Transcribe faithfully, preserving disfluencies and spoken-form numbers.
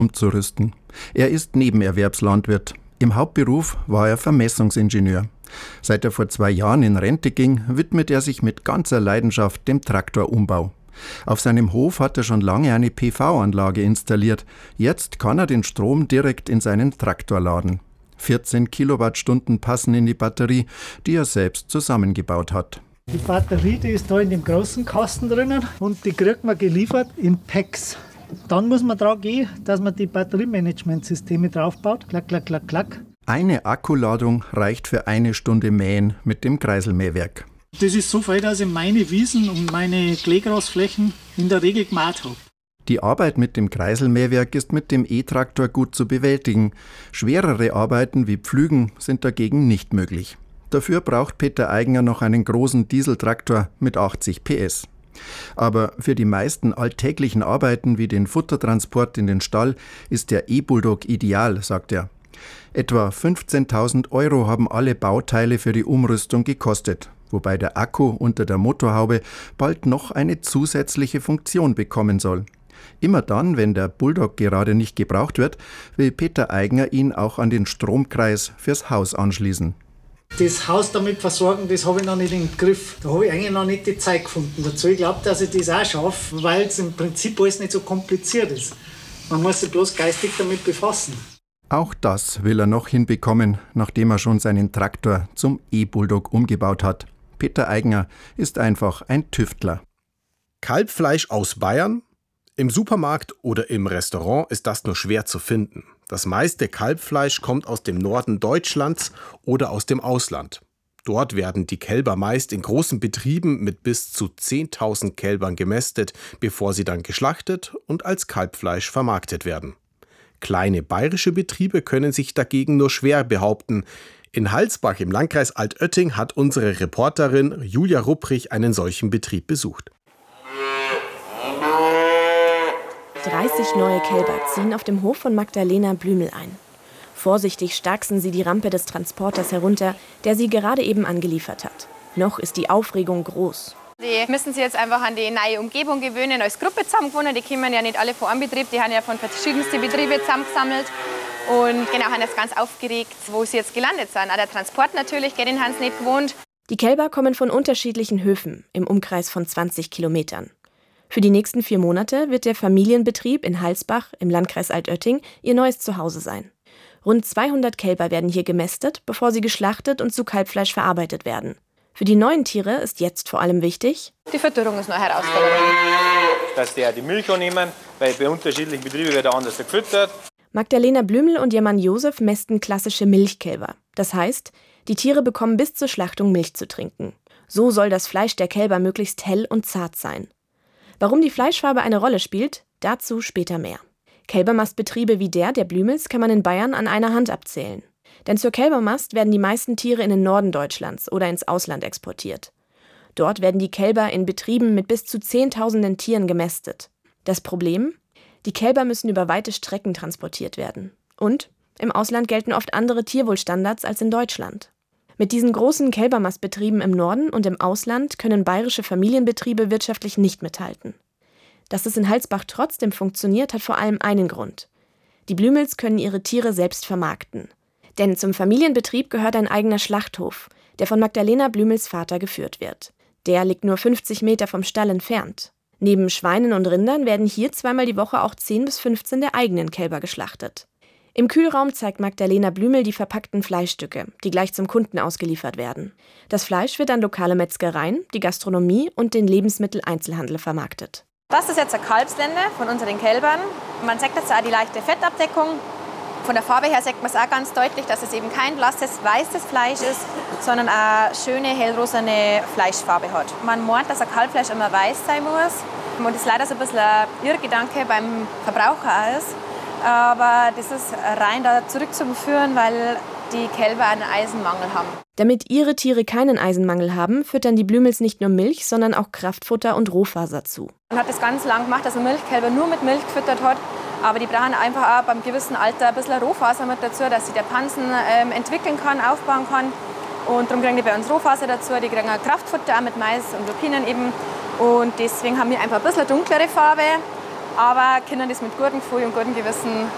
umzurüsten. Er ist Nebenerwerbslandwirt. Im Hauptberuf war er Vermessungsingenieur. Seit er vor zwei Jahren in Rente ging, widmet er sich mit ganzer Leidenschaft dem Traktorumbau. Auf seinem Hof hat er schon lange eine P V-Anlage installiert. Jetzt kann er den Strom direkt in seinen Traktor laden. vierzehn Kilowattstunden passen in die Batterie, die er selbst zusammengebaut hat. Die Batterie, die ist da in dem großen Kasten drinnen und die kriegt man geliefert in Packs. Dann muss man dran gehen, dass man die Batteriemanagementsysteme draufbaut. Klack, klack, klack, klack. Eine Akkuladung reicht für eine Stunde Mähen mit dem Kreiselmähwerk. Das ist so viel, dass ich meine Wiesen und meine Kleegrasflächen in der Regel gemäht habe. Die Arbeit mit dem Kreiselmähwerk ist mit dem E-Traktor gut zu bewältigen. Schwerere Arbeiten wie Pflügen sind dagegen nicht möglich. Dafür braucht Peter Eigner noch einen großen Dieseltraktor mit achtzig P S. Aber für die meisten alltäglichen Arbeiten wie den Futtertransport in den Stall ist der E-Bulldog ideal, sagt er. Etwa fünfzehntausend Euro haben alle Bauteile für die Umrüstung gekostet, wobei der Akku unter der Motorhaube bald noch eine zusätzliche Funktion bekommen soll. Immer dann, wenn der Bulldog gerade nicht gebraucht wird, will Peter Eigner ihn auch an den Stromkreis fürs Haus anschließen. Das Haus damit versorgen, das habe ich noch nicht im Griff. Da habe ich eigentlich noch nicht die Zeit gefunden dazu. Ich glaube, dass ich das auch schaffe, weil es im Prinzip alles nicht so kompliziert ist. Man muss sich bloß geistig damit befassen. Auch das will er noch hinbekommen, nachdem er schon seinen Traktor zum E-Bulldog umgebaut hat. Peter Eigner ist einfach ein Tüftler. Kalbfleisch aus Bayern? Im Supermarkt oder im Restaurant ist das nur schwer zu finden. Das meiste Kalbfleisch kommt aus dem Norden Deutschlands oder aus dem Ausland. Dort werden die Kälber meist in großen Betrieben mit bis zu zehntausend Kälbern gemästet, bevor sie dann geschlachtet und als Kalbfleisch vermarktet werden. Kleine bayerische Betriebe können sich dagegen nur schwer behaupten. In Halsbach im Landkreis Altötting hat unsere Reporterin Julia Rupprich einen solchen Betrieb besucht. dreißig neue Kälber ziehen auf dem Hof von Magdalena Blümel ein. Vorsichtig starksen sie die Rampe des Transporters herunter, der sie gerade eben angeliefert hat. Noch ist die Aufregung groß. Die müssen sich jetzt einfach an die neue Umgebung gewöhnen, als Gruppe zusammengewohnt. Die kommen ja nicht alle von einem Betrieb, die haben ja von verschiedensten Betrieben zusammengesammelt. Und genau, haben das ganz aufgeregt, wo sie jetzt gelandet sind. Auch der Transport natürlich, den haben sie nicht gewohnt. Die Kälber kommen von unterschiedlichen Höfen im Umkreis von zwanzig Kilometern. Für die nächsten vier Monate wird der Familienbetrieb in Halsbach im Landkreis Altötting ihr neues Zuhause sein. Rund zweihundert Kälber werden hier gemästet, bevor sie geschlachtet und zu Kalbfleisch verarbeitet werden. Für die neuen Tiere ist jetzt vor allem wichtig: Die Fütterung ist eine Herausforderung. Dass die auch die Milch annehmen, weil bei unterschiedlichen Betrieben wird anders gefüttert. Magdalena Blümel und ihr Mann Josef mästen klassische Milchkälber. Das heißt, die Tiere bekommen bis zur Schlachtung Milch zu trinken. So soll das Fleisch der Kälber möglichst hell und zart sein. Warum die Fleischfarbe eine Rolle spielt, dazu später mehr. Kälbermastbetriebe wie der der Blümels kann man in Bayern an einer Hand abzählen. Denn zur Kälbermast werden die meisten Tiere in den Norden Deutschlands oder ins Ausland exportiert. Dort werden die Kälber in Betrieben mit bis zu zehntausenden Tieren gemästet. Das Problem? Die Kälber müssen über weite Strecken transportiert werden. Und im Ausland gelten oft andere Tierwohlstandards als in Deutschland. Mit diesen großen Kälbermastbetrieben im Norden und im Ausland können bayerische Familienbetriebe wirtschaftlich nicht mithalten. Dass es in Halsbach trotzdem funktioniert, hat vor allem einen Grund. Die Blümels können ihre Tiere selbst vermarkten. Denn zum Familienbetrieb gehört ein eigener Schlachthof, der von Magdalena Blümels Vater geführt wird. Der liegt nur fünfzig Meter vom Stall entfernt. Neben Schweinen und Rindern werden hier zweimal die Woche auch zehn bis fünfzehn der eigenen Kälber geschlachtet. Im Kühlraum zeigt Magdalena Blümel die verpackten Fleischstücke, die gleich zum Kunden ausgeliefert werden. Das Fleisch wird an lokale Metzgereien, die Gastronomie und den Lebensmitteleinzelhandel vermarktet. Das ist jetzt eine Kalbslende von unseren Kälbern. Man sieht jetzt auch die leichte Fettabdeckung. Von der Farbe her sieht man es auch ganz deutlich, dass es eben kein blasses, weißes Fleisch ist, sondern eine schöne, hellrosane Fleischfarbe hat. Man meint, dass ein Kalbfleisch immer weiß sein muss. Und das ist leider so ein bisschen ein Irrgedanke beim Verbraucher auch ist. Aber das ist rein da zurückzuführen, weil die Kälber einen Eisenmangel haben. Damit ihre Tiere keinen Eisenmangel haben, füttern die Blümels nicht nur Milch, sondern auch Kraftfutter und Rohfaser zu. Man hat das ganz lang gemacht, dass man Milchkälber nur mit Milch gefüttert hat. Aber die brauchen einfach auch beim gewissen Alter ein bisschen Rohfaser mit dazu, dass sich der Pansen ähm, entwickeln kann, aufbauen kann. Und darum kriegen die bei uns Rohfaser dazu. Die kriegen auch Kraftfutter auch mit Mais und Lupinen eben. Und deswegen haben wir einfach ein bisschen dunklere Farbe. Aber können das mit gutem Gefühl und gutem Gewissen